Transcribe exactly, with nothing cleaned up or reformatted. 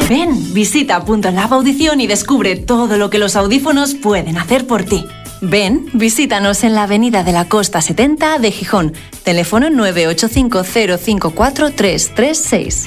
Ven, visita Punto Lab Audición y descubre todo lo que los audífonos pueden hacer por ti. Ven, visítanos en la Avenida de la Costa setenta de Gijón. Teléfono nueve ocho cinco cero cinco cuatro tres tres seis.